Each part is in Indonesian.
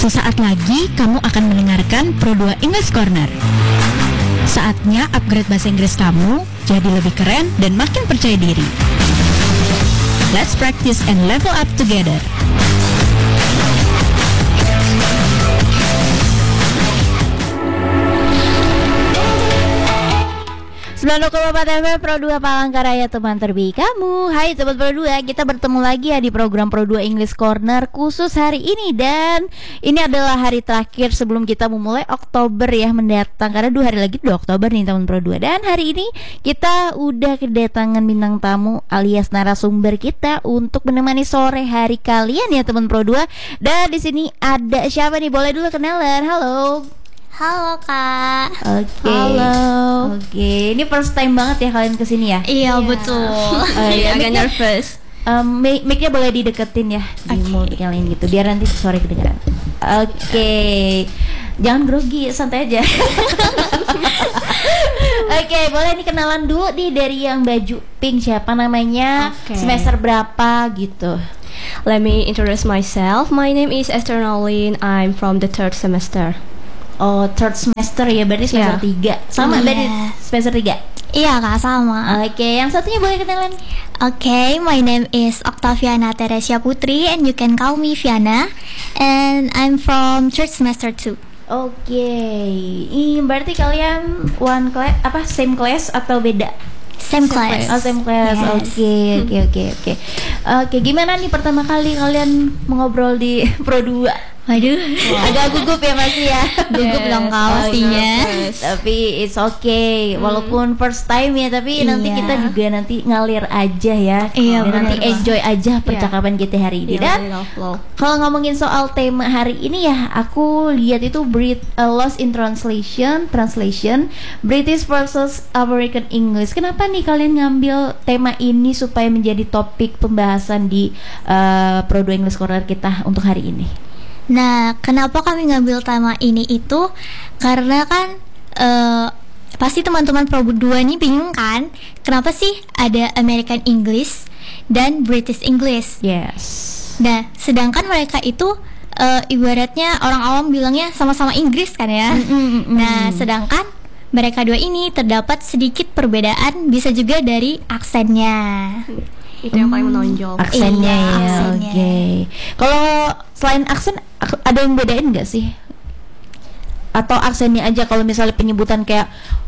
Sesaat lagi kamu akan mendengarkan Pro2 English Corner. Saatnya upgrade bahasa Inggris kamu jadi lebih keren dan makin percaya diri. Let's practice and level up together. 90,4 FM Pro2 Palangkaraya, teman terbaik kamu. Hai teman Pro2, kita bertemu lagi ya di program Pro2 English Corner khusus hari ini. Dan ini adalah hari terakhir sebelum kita memulai Oktober ya mendatang, karena 2 hari lagi udah Oktober nih teman Pro2. Dan hari ini kita udah kedatangan bintang tamu alias narasumber kita untuk menemani sore hari kalian ya teman Pro2. Dan di sini ada siapa nih? Boleh dulu kenalan. Halo. Halo Kak. Oke. Halo. Oke, ini first time banget ya kalian kesini ya? Iya betul. Agak nervous. Mic-nya boleh dideketin ya di mulut kalian gitu, biar nanti suara kedengaran. Oke. Jangan grogi, santai aja. Oke, boleh nih kenalan dulu nih dari yang baju pink, siapa namanya, semester berapa gitu. Let me introduce myself. My name is Esther Nolin. I'm from the 3rd semester. Oh, 3rd semester ya, berarti semester 3. Sama berarti semester 3. Iya Kak, sama. Oke, yang satunya boleh kenalan. Oke, my name is Octaviana Teresia Putri and you can call me Viana. And I'm from 3rd semester 2. Oke, berarti kalian same class atau beda? Same class. Oh, same class. Yes. Oke. Oke, gimana nih pertama kali kalian mengobrol di Pro2? Waduh, agak gugup ya masih ya. Gugup dong kau pastinya. Tapi it's okay, walaupun first time ya, tapi nanti kita juga nanti ngalir aja ya. Dan nanti enjoy aja percakapan kita hari ini. Dan kalau ngomongin soal tema hari ini ya, aku lihat itu Lost in Translation, British versus American English. Kenapa nih kalian ngambil tema ini supaya menjadi topik pembahasan di Pro2 English Corner kita untuk hari ini? Nah, kenapa kami ngambil tema ini itu karena kan pasti teman-teman Pro2 ini bingung kan, kenapa sih ada American English dan British English? Yes. Nah, sedangkan mereka itu ibaratnya orang awam bilangnya sama-sama Inggris kan ya. Nah, sedangkan mereka dua ini terdapat sedikit perbedaan, bisa juga dari aksennya. Itu yang paling menonjol. Aksennya ya. Oke. Kalau selain aksen ada yang bedain nggak sih? Atau aksennya aja, kalau misalnya penyebutan kayak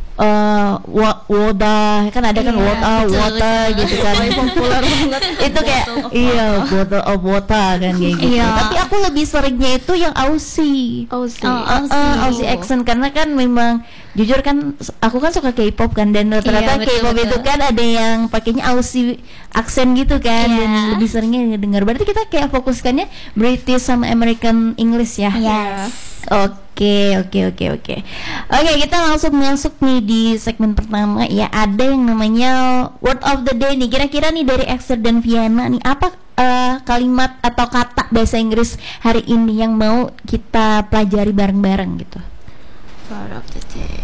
water kan ada kan water gitu kan. Populer banget. Itu kayak bottle of water kan kayak gitu. Tapi aku lebih seringnya itu yang Aussie accent, karena kan memang jujur kan aku kan suka K-pop kan, dan ternyata K-pop itu kan ada yang pakainya Aussie accent gitu kan, dan lebih seringnya dengar. Berarti kita kayak fokuskannya British sama American English ya. Oke, kita langsung masuk nih di segmen pertama ya. Ada yang namanya Word of the Day nih. Kira-kira nih dari Esther dan Viana nih, apa kalimat atau kata bahasa Inggris hari ini yang mau kita pelajari bareng-bareng gitu? Word of the Day.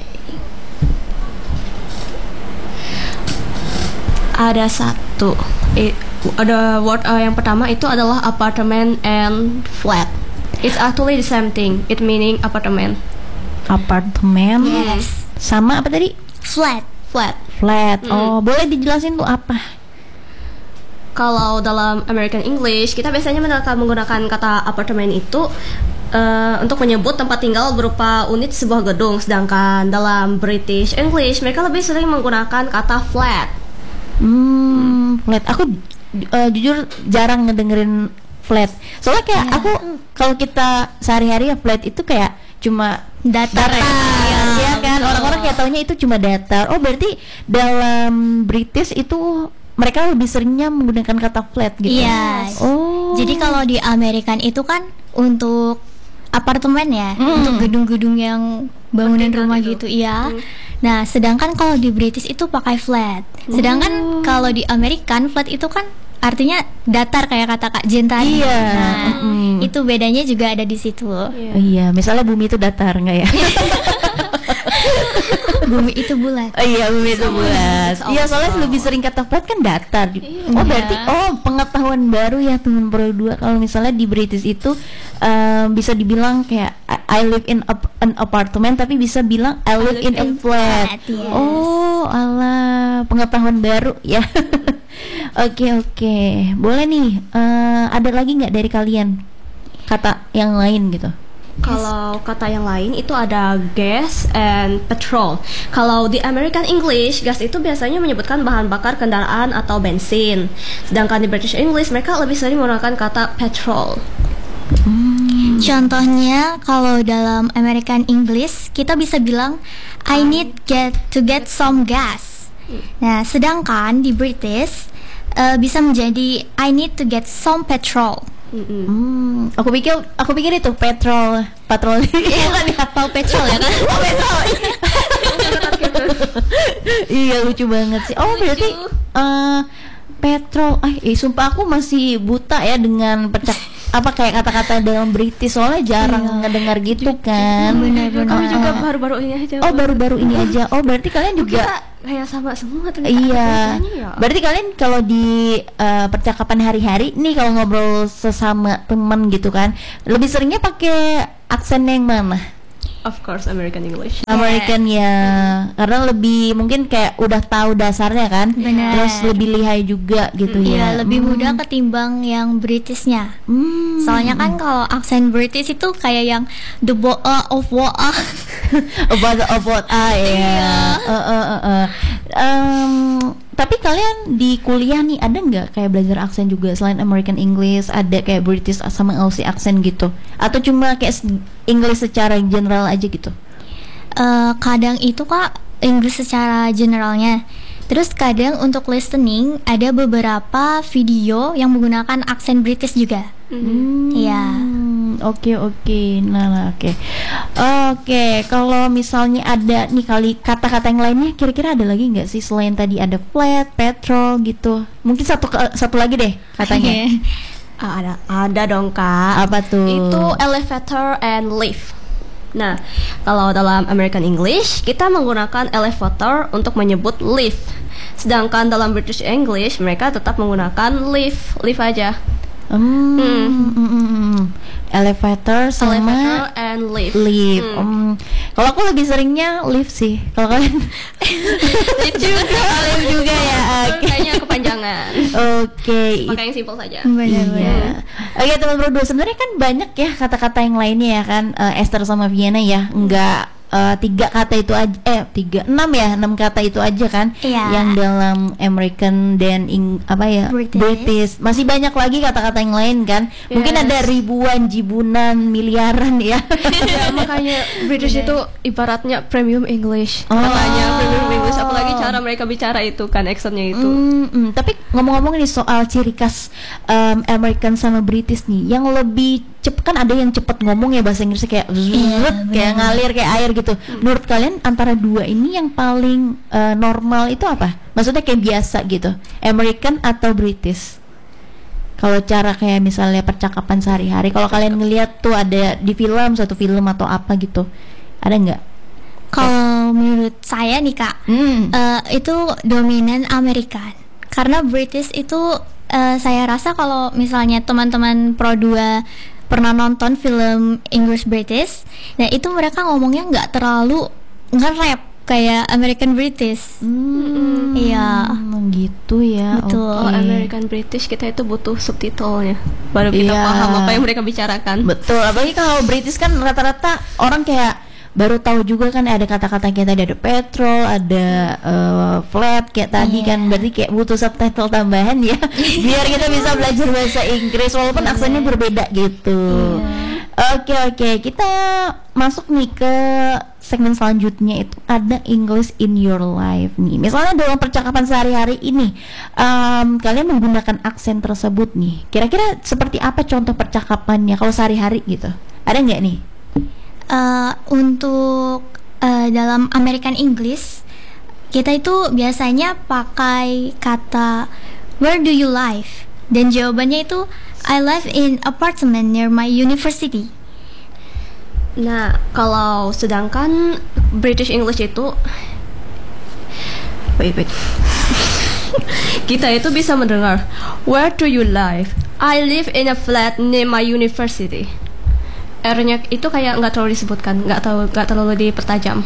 Ada satu. Ada word yang pertama itu adalah apartment and flat. It's actually the same thing. It meaning apartemen. Apartemen. Yes. Sama apa tadi? Flat. Oh, boleh dijelasin tuh apa? Kalau dalam American English, kita biasanya menggunakan kata apartemen itu untuk menyebut tempat tinggal berupa unit sebuah gedung. Sedangkan dalam British English, mereka lebih sering menggunakan kata flat. Flat. Aku jujur jarang ngedengerin flat. Soalnya kayak aku kalau kita sehari-hari ya flat itu kayak cuma datar ya kan. Orang-orang kayak taunya itu cuma datar. Oh, berarti dalam British itu mereka lebih seringnya menggunakan kata flat gitu. Yes. Oh. Jadi kalau di Amerika itu kan untuk apartemen ya, untuk gedung-gedung yang bangunan rumah gitu, iya. Nah, sedangkan kalau di British itu pakai flat. Sedangkan kalau di American flat itu kan artinya datar kayak kata Kak Jen tadi. Nah, itu bedanya juga ada di situ. Iya, misalnya bumi itu datar nggak ya? Bumi itu bulat. Bumi itu bulat. Iya, soalnya lebih sering kata flat kan datar. Oh, berarti pengetahuan baru ya teman Pro2. Kalau misalnya di British itu bisa dibilang kayak I live in an apartment, tapi bisa bilang I live in a flat. Yes. Oh, alah, pengetahuan baru ya. Oke, boleh nih. Ada lagi nggak dari kalian kata yang lain gitu? Kalau kata yang lain itu ada gas and petrol. Kalau di American English, gas itu biasanya menyebutkan bahan bakar kendaraan atau bensin. Sedangkan di British English mereka lebih sering menggunakan kata petrol. Contohnya kalau dalam American English kita bisa bilang I need to get some gas. Nah, sedangkan di British bisa menjadi I need to get some petrol. Aku pikir itu patrol. Bukan ya, Paw Patrol ya kan? Oh, patrol. Iya, lucu banget sih. Oh, berarti petrol. Sumpah aku masih buta ya dengan kayak kata-kata dalam British, soalnya jarang ngedengar gitu kan. Benar-benar. Kami juga baru-baru ini aja. Oh, baru-baru ini aja. Oh, berarti kalian juga kayak sama semua ternyata. Iya. Ya. Berarti kalian kalau di percakapan hari-hari nih, kalau ngobrol sesama teman gitu kan, lebih seringnya pakai aksen yang mana? Of course American English. American ya, karena lebih mungkin kayak udah tahu dasarnya kan. Benar. Terus lebih lihai juga gitu ya. Iya, lebih mudah ketimbang yang Britishnya. Soalnya kan kalau aksen British itu kayak yang the of what ya. Tapi kalian di kuliah nih ada nggak kayak belajar aksen juga selain American English, ada kayak British sama Aussie aksen gitu? Atau cuma kayak English secara general aja gitu? Kadang itu Kak English secara generalnya. Terus kadang untuk listening ada beberapa video yang menggunakan aksen British juga. Iya. Oke. Kalau misalnya ada nih kali kata-kata yang lainnya, kira-kira ada lagi nggak sih selain tadi ada flat, petrol gitu? Mungkin satu lagi deh katanya. Ada dong Kak. Apa tuh? Itu elevator and lift. Nah, kalau dalam American English kita menggunakan elevator untuk menyebut lift. Sedangkan dalam British English mereka tetap menggunakan lift aja. Elevator sama and lift. Kalau aku lebih seringnya lift sih. Kalau kalian Lift juga ya. Kayaknya kepanjangan. Oke. Pakai yang simple saja. Iya. Oke, teman berdua, sebenarnya kan banyak ya kata-kata yang lainnya ya kan, Esther sama Vienna ya, enggak 3 kata itu aja, 6 kata itu aja kan, yang dalam American dan British. Masih banyak lagi kata-kata yang lain kan, mungkin ada ribuan, jibunan, miliaran ya. Ya, makanya British itu ibaratnya premium English. Katanya premium English, apalagi cara mereka bicara itu kan, accentnya itu. Tapi ngomong-ngomong nih soal ciri khas American sama British nih, yang lebih kan ada yang cepet ngomong ya, bahasa Inggrisnya kayak kayak ngalir kayak air gitu. Menurut kalian antara dua ini yang paling normal itu apa? Maksudnya kayak biasa gitu, American atau British? Kalau cara kayak misalnya percakapan sehari-hari, kalau kalian ngelihat tuh ada di satu film atau apa gitu, ada nggak? Kalau menurut saya nih Kak, itu dominan American. Karena British itu saya rasa kalau misalnya teman-teman Pro 2 pernah nonton film English British, nah itu mereka ngomongnya nggak terlalu nge-rap kayak American British. Iya. Gitu ya. Betul. Kalau American British kita itu butuh subtitlenya, baru kita paham apa yang mereka bicarakan. Betul. Apalagi kalau British kan rata-rata orang kayak baru tahu juga kan, ada kata-kata kayak tadi ada petrol, ada flat kayak tadi kan, berarti kayak butuh subtitle tambahan ya biar kita bisa belajar bahasa Inggris walaupun aksennya berbeda gitu. Oke, kita masuk nih ke segmen selanjutnya, itu ada English in your life nih. Misalnya dalam percakapan sehari-hari ini kalian menggunakan aksen tersebut nih, kira-kira seperti apa contoh percakapannya kalau sehari-hari gitu, ada nggak nih? Untuk dalam American English kita itu biasanya pakai kata where do you live, dan jawabannya itu I live in apartment near my university. Nah, kalau sedangkan British English itu wait kita itu bisa mendengar where do you live, I live in a flat near my university. R-nya itu kayak nggak terlalu disebutkan, nggak terlalu dipertajam.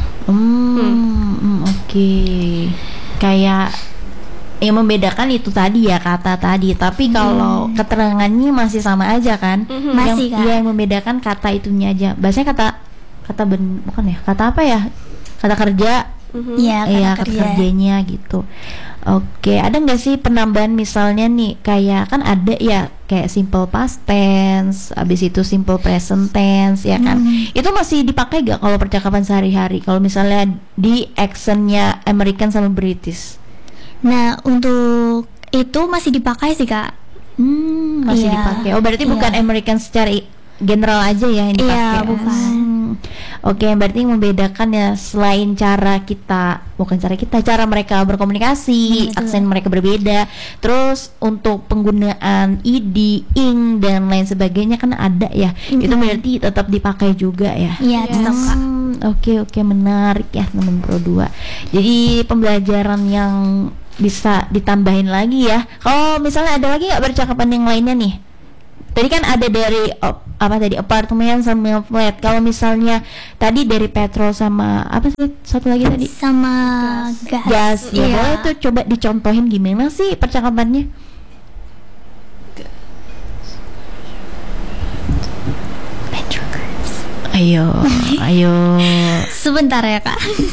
Oke. Kayak yang membedakan itu tadi ya, kata tadi. Tapi kalau keterangannya masih sama aja kan? Masih kan? Yang membedakan kata itunya aja. Biasanya bukan ya? Kata apa ya? Kata kerja. Iya, kata kerjanya gitu. Oke, ada nggak sih penambahan misalnya nih, kayak kan ada ya kayak simple past tense, abis itu simple present tense ya kan? Itu masih dipakai gak kalau percakapan sehari-hari? Kalau misalnya di accentnya American sama British? Nah, untuk itu masih dipakai sih Kak. Masih dipakai. Oh, berarti bukan American secara general aja ya yang dipakai. Iya, bukan. Oke, berarti yang membedakan ya selain cara mereka berkomunikasi, aksen mereka berbeda. Terus untuk penggunaan id, ing dan lain sebagainya kan ada ya. Itu berarti tetap dipakai juga ya. Iya, tetap Kak. Oke, menarik ya teman Pro 2. Jadi pembelajaran yang bisa ditambahin lagi ya. Kalau misalnya ada lagi nggak percakapan yang lainnya nih? Tadi kan ada dari apartemen sama flat. Kalau misalnya tadi dari petrol sama apa sih satu lagi tadi? Sama gas. Ya, boleh tuh coba dicontohin gimana sih percakapannya? Ayo. Sebentar ya Kak.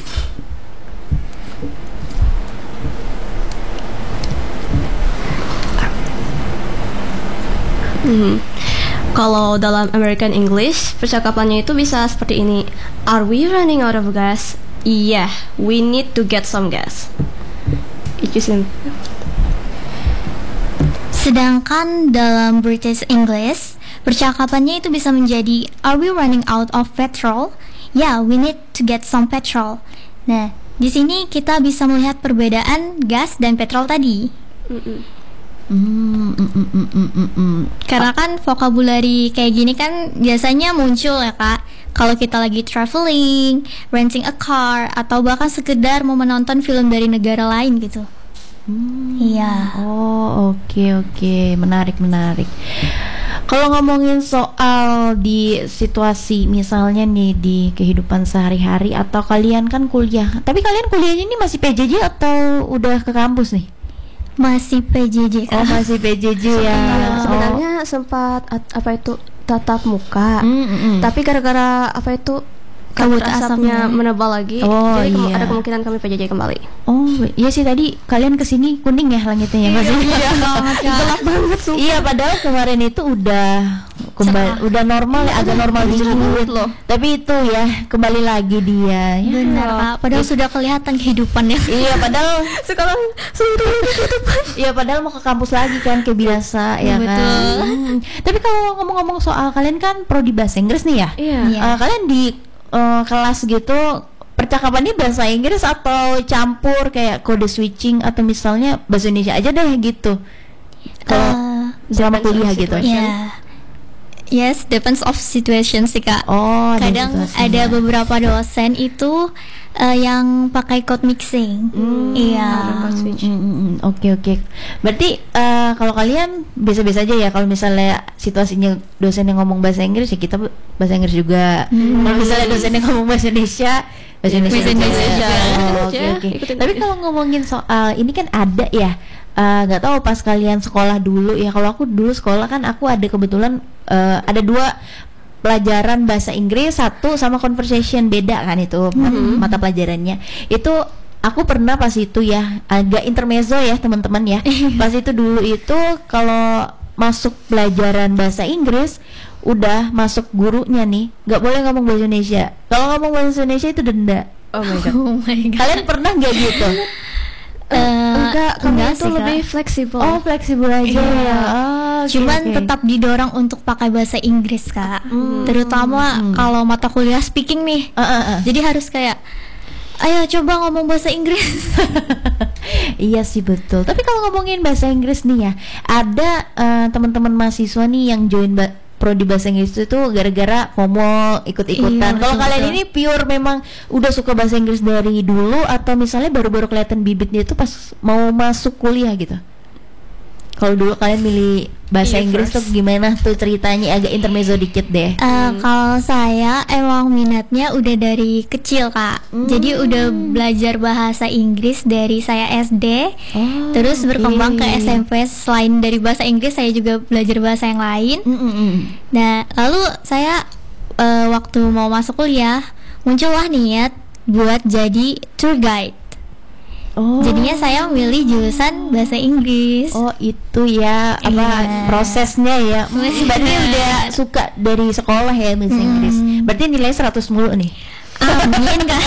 Kalau dalam American English, percakapannya itu bisa seperti ini. Are we running out of gas? Yeah, we need to get some gas. Itu simple. Sedangkan dalam British English, percakapannya itu bisa menjadi Are we running out of petrol? Yeah, we need to get some petrol. Nah, di sini kita bisa melihat perbedaan gas dan petrol tadi. Karena kan vocabulary kayak gini kan biasanya muncul ya Kak kalau kita lagi traveling, renting a car, atau bahkan sekedar mau menonton film dari negara lain gitu. Iya. Oke, menarik. Kalau ngomongin soal di situasi misalnya nih di kehidupan sehari-hari atau kalian kan kuliah, tapi kalian kuliahnya ini masih PJJ atau udah ke kampus nih? Masih PJJ Kak. Masih PJJ ya. Sebenarnya sempat tatap muka, tapi gara-gara kabut asapnya menebal lagi, jadi ada kemungkinan kami PJJ kembali. Iya sih, tadi kalian kesini kuning ya langitnya ya nggak sih? Gelap banget. Iya, padahal kemarin itu udah normal ya, agak normal dikit loh. Tapi itu ya kembali lagi dia. Benar Pak, padahal sudah kelihatan kehidupannya. Iya, padahal sekarang sudah kehidupan. Iya, padahal mau ke kampus lagi kan kayak biasa ya kan. Tapi kalau ngomong-ngomong soal kalian kan prodi bahasa Inggris nih ya. Iya. Kalian di kelas gitu percakapannya bahasa Inggris atau campur kayak kode switching atau misalnya bahasa Indonesia aja deh gitu selama kuliah gitu? Yes, depends of situation sih Kak. Kadang ada beberapa dosen itu yang pakai code mixing. Oke. Berarti kalau kalian biasa-biasa aja ya. Kalau misalnya situasinya dosen yang ngomong bahasa Inggris ya kita bahasa Inggris juga. Kalau misalnya dosen yang ngomong bahasa Indonesia Oke. Tapi kalau ngomongin soal ini kan ada ya, nggak tahu pas kalian sekolah dulu ya. Kalau aku dulu sekolah kan aku ada kebetulan ada 2 pelajaran bahasa Inggris, satu sama conversation, beda kan itu mata pelajarannya. Itu aku pernah pas itu ya agak intermezzo ya teman-teman ya. Pas itu dulu itu kalau masuk pelajaran bahasa Inggris udah masuk gurunya nih nggak boleh ngomong bahasa Indonesia. Kalau ngomong bahasa Indonesia itu denda. Oh my god. Kalian pernah nggak gitu? Enggak itu lebih fleksibel. Fleksibel aja ya. Cuman tetap didorong untuk pakai bahasa Inggris Kak. Terutama kalau mata kuliah speaking nih. Jadi harus kayak ayo coba ngomong bahasa Inggris. Iya sih, betul. Tapi kalau ngomongin bahasa Inggris nih ya, ada teman-teman mahasiswa nih yang join prodi bahasa Inggris itu gara-gara FOMO ikut-ikutan. Kalau kalian ini pure memang udah suka bahasa Inggris dari dulu atau misalnya baru-baru kelihatan bibitnya itu pas mau masuk kuliah gitu? Kalau dulu kalian milih bahasa Inggris tuh gimana tuh ceritanya? Agak intermezzo dikit deh. Kalau saya emang minatnya udah dari kecil Kak. Jadi udah belajar bahasa Inggris dari saya SD. Terus berkembang ke SMP. Selain dari bahasa Inggris saya juga belajar bahasa yang lain. Nah lalu saya waktu mau masuk kuliah muncullah niat buat jadi tour guide. Jadinya saya milih jurusan bahasa Inggris. Oh itu ya prosesnya ya. Berarti udah suka dari sekolah ya bahasa Inggris. Berarti nilai 100 mulu nih. Amin Kak.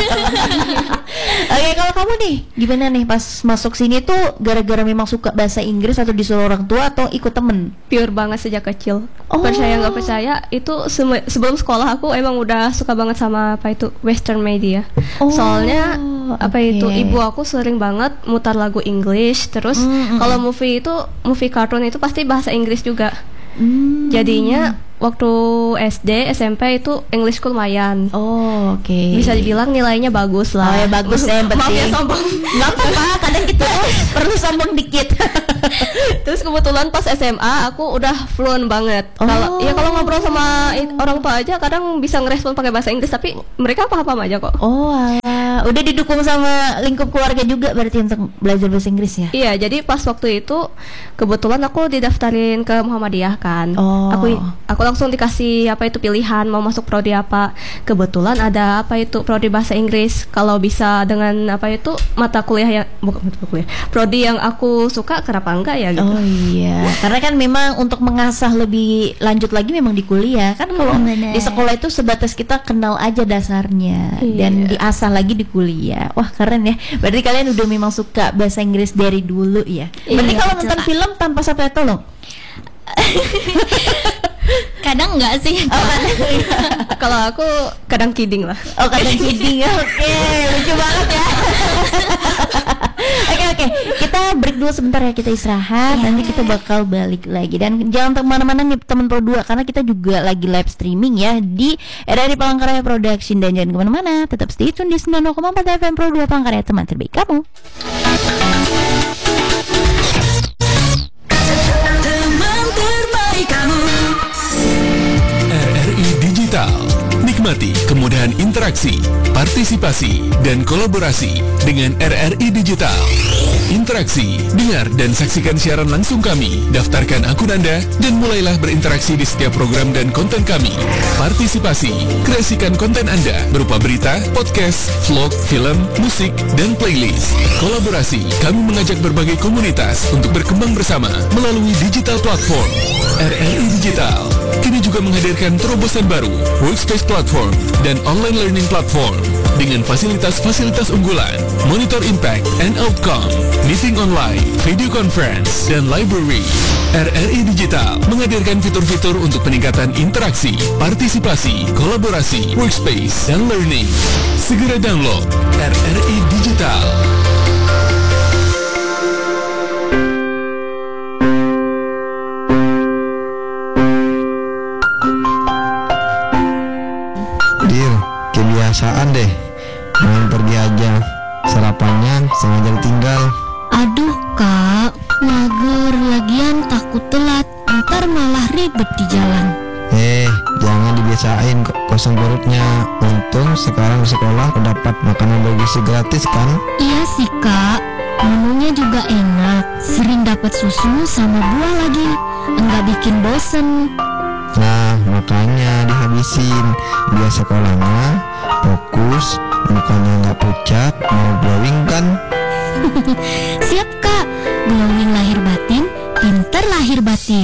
Oke, kalau kamu nih gimana nih pas masuk sini tuh gara-gara memang suka bahasa Inggris atau disuruh orang tua atau ikut temen? Pure banget sejak kecil. Percaya nggak percaya itu sebelum sekolah aku emang udah suka banget sama western media. Soalnya ibu aku sering banget mutar lagu English. Terus kalau movie kartun itu pasti bahasa Inggris juga. Jadinya waktu SD, SMP itu Englishku lumayan. Bisa dibilang nilainya bagus lah. Ya bagus ya, yang penting. Maaf ya sombong. Nggak apa-apa, kadang kita perlu sombong dikit. Terus kebetulan pas SMA aku udah fluent banget. Kalau ngobrol sama orang tua aja kadang bisa ngerespon pakai bahasa Inggris, tapi mereka paham aja kok. Udah didukung sama lingkup keluarga juga berarti untuk belajar bahasa Inggris ya? Iya, jadi pas waktu itu kebetulan aku didaftarin ke Muhammadiyah kan. Aku langsung dikasih pilihan mau masuk prodi apa. Kebetulan ada prodi bahasa Inggris. Kalau bisa dengan mata kuliah prodi yang aku suka, kenapa enggak ya gitu. Karena kan memang untuk mengasah lebih lanjut lagi memang di kuliah kan. Kalau di sekolah itu sebatas kita kenal aja dasarnya dan diasah lagi di kuliah. Wah keren ya. Berarti kalian udah memang suka bahasa Inggris dari dulu ya. Berarti kalau nonton film tanpa subtitle loh? Kadang enggak sih. Kalau aku kadang kidding lah. Kadang kidding. Oke, lucu banget ya. Oke, kita break dulu sebentar ya, kita istirahat. Nanti kita bakal balik lagi. Dan jangan kemana-mana nih teman Pro 2, karena kita juga lagi live streaming ya di RRI Palangkaraya Production. Dan jangan kemana-mana, tetap stay tune di 90,4 FM Pro 2 Palangkaraya, teman terbaik kamu. RRI Digital. Nikmati kemudahan interaksi, partisipasi, dan kolaborasi dengan RRI Digital. Interaksi, dengar dan saksikan siaran langsung kami. Daftarkan akun Anda dan mulailah berinteraksi di setiap program dan konten kami. Partisipasi, kreasikan konten Anda berupa berita, podcast, vlog, film, musik, dan playlist. Kolaborasi, kami mengajak berbagai komunitas untuk berkembang bersama melalui digital platform. RRI Digital kini juga menghadirkan terobosan baru, workspace platform, dan online learning platform dengan fasilitas-fasilitas unggulan, monitor impact and outcome, meeting online, video conference, dan library. RRI Digital menghadirkan fitur-fitur untuk peningkatan interaksi, partisipasi, kolaborasi, workspace, dan learning. Segera download RRI Digital. Kebiasaan deh, main pergi aja, sarapannya sengaja ditinggal. Aduh kak, mager lagian takut telat, ntar malah ribet di jalan. Jangan dibiasain kosong perutnya. Untung sekarang di sekolah terdapat makanan bergizi gratis kan? Iya sih kak, menunya juga enak, sering dapat susu sama buah lagi, enggak bikin bosen. Nah makanya dihabisin, biar sekolahnya fokus, mukanya nggak pucat, mau glowing kan? Siap kak, glowing lahir batin, pinter lahir batin.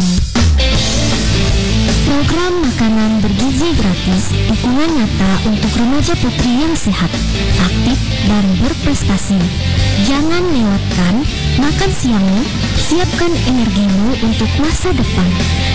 Program makanan bergizi gratis, dukungan nyata untuk remaja putri yang sehat, aktif, dan berprestasi. Jangan lewatkan makan siangmu, siapkan energimu untuk masa depan.